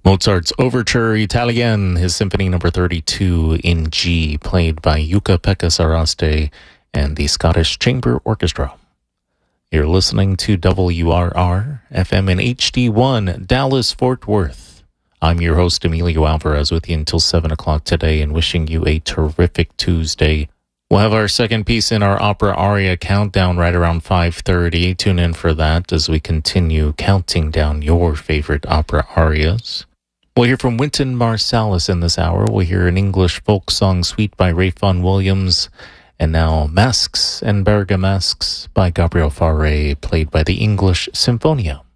Mozart's Overture Italien, his Symphony Number 32 in G, played by Jukka-Pekka Saraste and the Scottish Chamber Orchestra. You're listening to WRR FM in HD1, Dallas, Fort Worth. I'm your host, Emilio Alvarez, with you until 7 o'clock today and wishing you a terrific Tuesday. We'll have our second piece in our opera aria countdown right around 5:30. Tune in for that as we continue counting down your favorite opera arias. We'll hear from Wynton Marsalis in this hour. We'll hear an English folk song suite by Ralph Vaughan Williams. And now Masks and Bergamasques by Gabriel Fauré, played by the English Sinfonia.